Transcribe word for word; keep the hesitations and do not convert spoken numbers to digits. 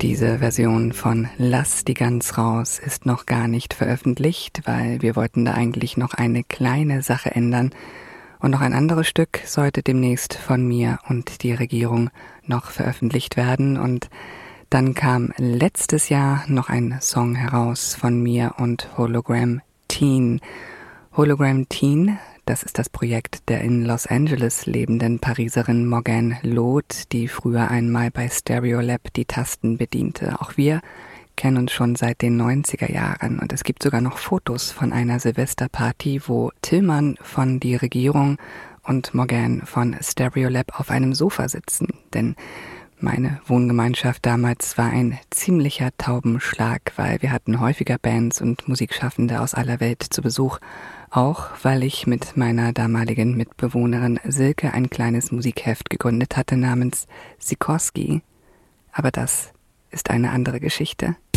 Diese Version von Lass die Gans raus ist noch gar nicht veröffentlicht, weil wir wollten da eigentlich noch eine kleine Sache ändern. Und noch ein anderes Stück sollte demnächst von mir und die Regierung noch veröffentlicht werden. Und dann kam letztes Jahr noch ein Song heraus von mir und Hologram Teen. Hologram Teen, das ist das Projekt der in Los Angeles lebenden Pariserin Morgane Loth, die früher einmal bei Stereolab die Tasten bediente. Auch wir kennen uns schon seit den neunziger Jahren und es gibt sogar noch Fotos von einer Silvesterparty, wo Tillmann von Die Regierung und Morgane von Stereolab auf einem Sofa sitzen. Denn meine Wohngemeinschaft damals war ein ziemlicher Taubenschlag, weil wir hatten häufiger Bands und Musikschaffende aus aller Welt zu Besuch. Auch weil ich mit meiner damaligen Mitbewohnerin Silke ein kleines Musikheft gegründet hatte namens Sikorski. Aber das ist eine andere Geschichte.